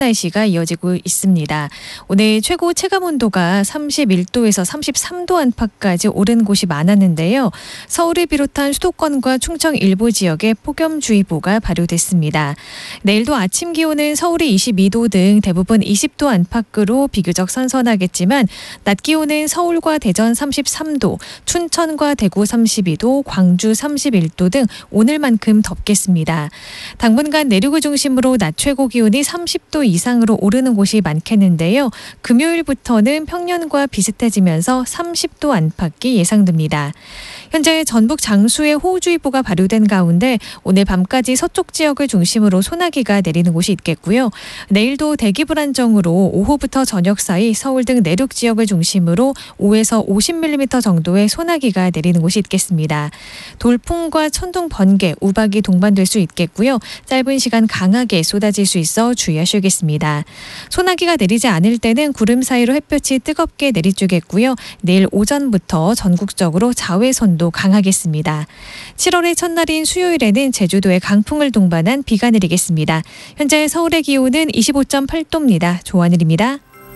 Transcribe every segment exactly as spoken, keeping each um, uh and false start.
날씨가 이어지고 있습니다. 오늘 최고 체감온도가 삼십일 도에서 삼십삼 도 안팎까지 오른 곳이 많았는데요. 서울을 비롯한 수도권과 충청 일부 지역에 폭염주의보가 발효됐습니다. 내일도 아침 기온은 서울이 이십이 도 등 대부분 이십 도 안팎으로 비교적 선선하겠지만 낮 기온은 서울과 대전 삼십삼 도, 춘천과 대구 삼십이 도, 광주 삼십일 도 등 오늘만큼 덥겠습니다. 당분간 내륙을 중심으로 낮 최고 기온이 삼십 도 이상으로 오르는 곳이 많겠는데요. 금요일부터는 평년과 비슷해지면서 삼십 도 안팎이 예상됩니다. 현재 전북 장수에 호우주의보가 발효된 가운데 오늘 밤까지 서쪽 지역을 중심으로 소나기가 내리는 곳이 있겠고요. 내일도 대기 불안정으로 오후부터 저녁 사이 서울 등 내륙 지역을 중심으로 오에서 오십 밀리미터 정도의 소나기가 내리는 곳이 있겠습니다. 돌풍과 천둥, 번개, 우박이 동반될 수 있겠고요. 짧은 시간 강하게 쏟아질 수 있어 주의하셔야겠습니다. 소나기가 내리지 않을 때는 구름 사이로 햇볕이 뜨겁게 내리쬐겠고요. 내일 오전부터 전국적으로 자외선도 강하겠습니다. 칠월의 첫날인 수요일에는 제주도에 강풍을 동반한 비가 내리겠습니다. 현재 서울의 기온은 이십오 점 팔 도입니다. 조하늘입니다.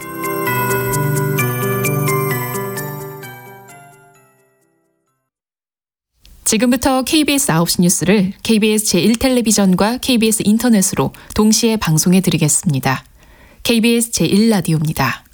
지금부터 케이비에스 아홉 시 뉴스를 케이비에스 제일 텔레비전과 케이비에스 인터넷으로 동시에 방송해 드리겠습니다. 케이비에스 제일 라디오입니다.